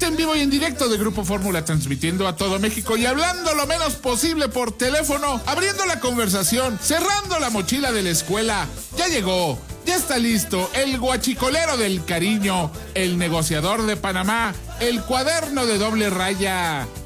totalmente en vivo y en directo de Grupo Fórmula, transmitiendo a todo México y hablando lo menos posible por teléfono, abriendo la conversación, cerrando la mochila de la escuela. Ya llegó, ya está listo, el guachicolero del cariño, el negociador de Panamá, el cuaderno de doble raya.